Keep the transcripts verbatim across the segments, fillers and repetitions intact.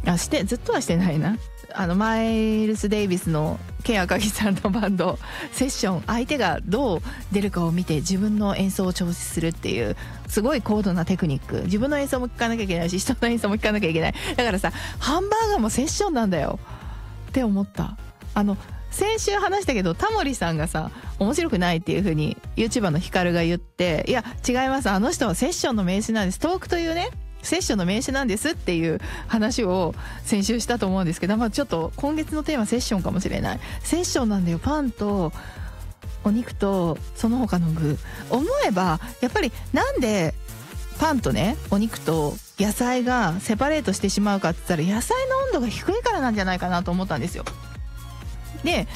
あしてずっとはしてないな。あのマイルス・デイビスのケン・アカギさんのバンドセッション、相手がどう出るかを見て自分の演奏を調節するっていうすごい高度なテクニック。自分の演奏も聴かなきゃいけないし人の演奏も聴かなきゃいけない。だからさ、ハンバーガーもセッションなんだよって思った。あの先週話したけどタモリさんがさ面白くないっていう風に YouTuber のヒカルが言って、いや違います、あの人はセッションの名詞なんです、トークというねセッションの名詞なんですっていう話を先週したと思うんですけど、まあ、ちょっと今月のテーマセッションかもしれない。セッションなんだよ。パンとお肉とその他の具。思えばやっぱりなんでパンとねお肉と野菜がセパレートしてしまうかって言ったら、野菜の温度が低いからなんじゃないかなと思ったんですよ。で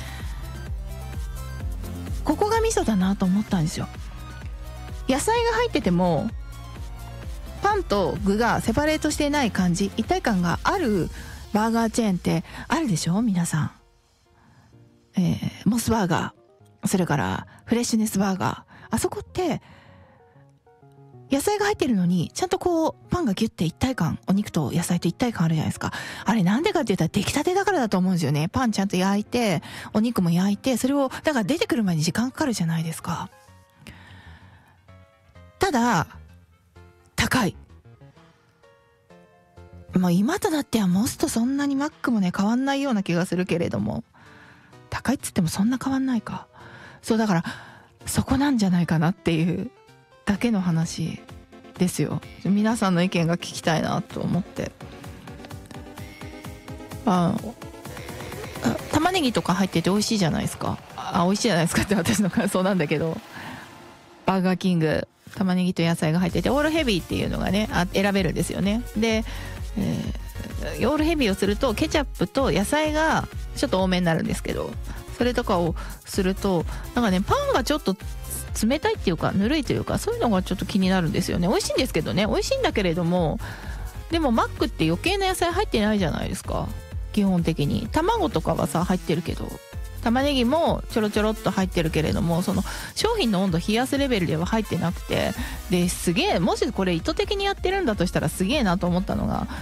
ここがミソだなと思ったんですよ。野菜が入っててもパンと具がセパレートしていない感じ、一体感があるバーガーチェーンってあるでしょ皆さん。えー、モスバーガー、それからフレッシュネスバーガー、あそこって野菜が入ってるのにちゃんとこうパンがギュッて一体感、お肉と野菜と一体感あるじゃないですか。あれなんでかって言ったら出来たてだからだと思うんですよね。パンちゃんと焼いてお肉も焼いて、それをだから出てくる前に時間かかるじゃないですか。ただ高い。まあ今となってはモスとそんなにマックもね変わんないような気がするけれども、高いっつってもそんな変わんないか。そうだからそこなんじゃないかなっていうだけの話ですよ。皆さんの意見が聞きたいなと思って。あ玉ねぎとか入ってて美味しいじゃないですか。あ美味しいじゃないですかって私の感想なんだけど、バーガーキング玉ねぎと野菜が入っててオールヘビーっていうのがねあ選べるんですよね。で、えー、オールヘビーをするとケチャップと野菜がちょっと多めになるんですけど、それとかをするとなんかねパンがちょっと冷たいっていうかぬるいというか、そういうのがちょっと気になるんですよね。美味しいんですけどね、美味しいんだけれども、でもマックって余計な野菜入ってないじゃないですか。基本的に卵とかはさ入ってるけど、玉ねぎもちょろちょろっと入ってるけれども、その商品の温度冷やすレベルでは入ってなくて、ですげえ、もしこれ意図的にやってるんだとしたらすげえなと思ったのが、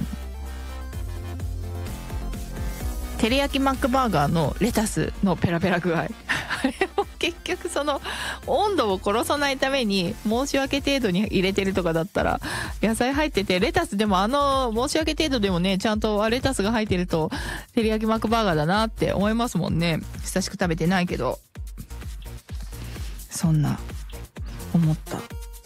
うん、照り焼きマックバーガーのレタスのペラペラ具合あれも結局その温度を殺さないために申し訳程度に入れてるとかだったら、野菜入っててレタスでもあの申し訳程度でもねちゃんとレタスが入ってると照り焼きマックバーガーだなって思いますもんね。久しく食べてないけど、そんな思った。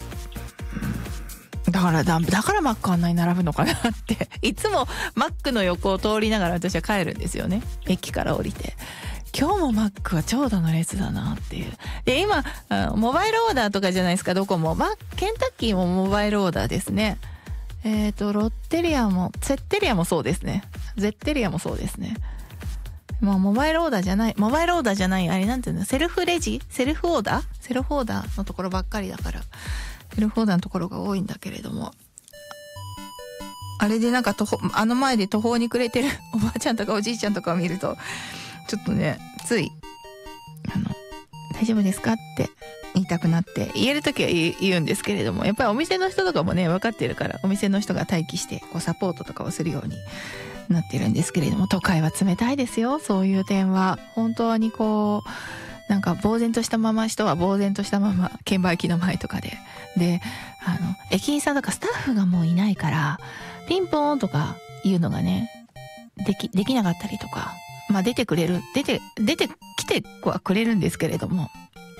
だからだ、だからマックあんなに並ぶのかなっていつもマックの横を通りながら私は帰るんですよね。駅から降りて、今日もマックは長蛇の列だなっていう。で今モバイルオーダーとかじゃないですか、どこも。まあケンタッキーもモバイルオーダーですね。えっとロッテリアもセッテリアもそうですね。ゼッテリアもそうですね。まあモバイルオーダーじゃないモバイルオーダーじゃないあれなんていうの、セルフレジセルフオーダーセルフオーダーのところばっかりだから、セルフオーダーのところが多いんだけれども、あれでなんか途方あの前で途方に暮れてるおばあちゃんとかおじいちゃんとかを見るとちょっとねついあの大丈夫ですかって言いたくなって、言えるときは言うんですけれども、やっぱりお店の人とかもね分かってるから、お店の人が待機してこうサポートとかをするようになってるんですけれども、都会は冷たいですよ。そういう点は本当にこうなんか呆然としたまま、人は呆然としたまま券売機の前とかでであの駅員さんとかスタッフがもういないからピンポーンとかいうのがねできできなかったりとか、まあ出てくれる出て出てきてはくれるんですけれども、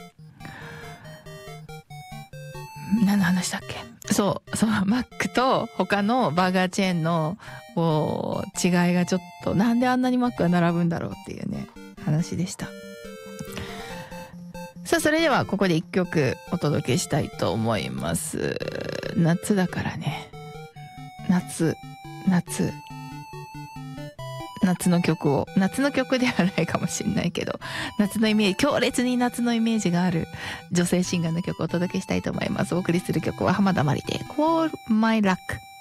何の話だっけ。そうそうマックと他のバーガーチェーンのこう違いがちょっと、なんであんなにマックが並ぶんだろうっていうね話でした。さあそれではここで一曲お届けしたいと思います。夏だからね、夏夏夏の曲を、夏の曲ではないかもしれないけど、夏のイメージ、強烈に夏のイメージがある女性シンガーの曲をお届けしたいと思います。お送りする曲は浜田まりで Call My Luck。